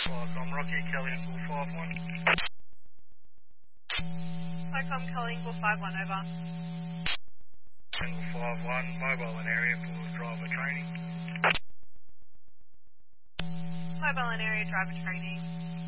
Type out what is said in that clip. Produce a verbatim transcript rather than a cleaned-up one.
Welcome, Rocky, Kelly, Eagle five one. Hi, Kelly, Eagle five one, over. Eagle five one, mobile and area for driver training. Mobile and area driver training.